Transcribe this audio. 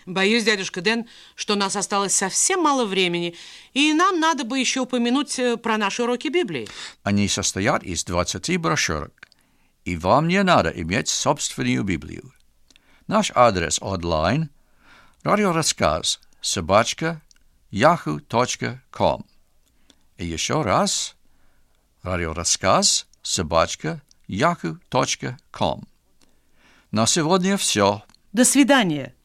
Боюсь, дядюшка Дэн, что у нас осталось совсем мало времени, и нам надо бы еще упомянуть про наши уроки Библии. Они состоят из 20 брошюрок, и вам не надо иметь собственную Библию. Наш адрес онлайн – radioraskaz@yahoo.com. И еще раз – radioraskaz@yahoo.com. На сегодня все. До свидания.